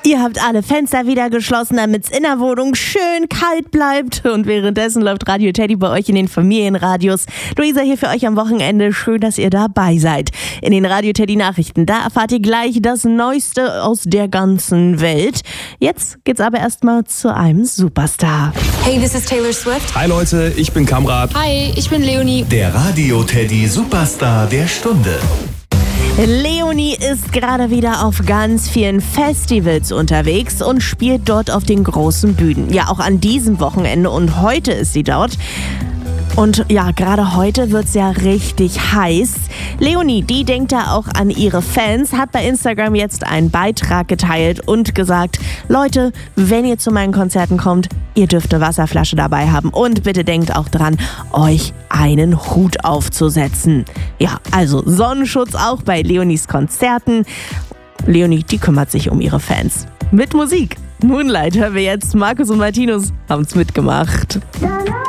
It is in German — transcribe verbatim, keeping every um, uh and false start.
Ihr habt alle Fenster wieder geschlossen, damit es in der Wohnung schön kalt bleibt. Und währenddessen läuft Radio Teddy bei euch in den Familienradios. Luisa hier für euch am Wochenende. Schön, dass ihr dabei seid. In den Radio Teddy Nachrichten, da erfahrt ihr gleich das Neueste aus der ganzen Welt. Jetzt geht's aber erstmal zu einem Superstar. Hey, this is Taylor Swift. Hi Leute, ich bin Kamrat. Hi, ich bin Leonie. Der Radio Teddy Superstar der Stunde. Leonie ist gerade wieder auf ganz vielen Festivals unterwegs und spielt dort auf den großen Bühnen. Ja, auch an diesem Wochenende und heute ist sie dort. Und ja, gerade heute wird's ja richtig heiß. Leonie, die denkt da auch an ihre Fans, hat bei Instagram jetzt einen Beitrag geteilt und gesagt, Leute, wenn ihr zu meinen Konzerten kommt, ihr dürft eine Wasserflasche dabei haben. Und bitte denkt auch dran, euch einen Hut aufzusetzen. Ja, also Sonnenschutz auch bei Leonies Konzerten. Leonie, die kümmert sich um ihre Fans. Mit Musik. Moonlight hören wir jetzt. Markus und Martinus haben's mitgemacht.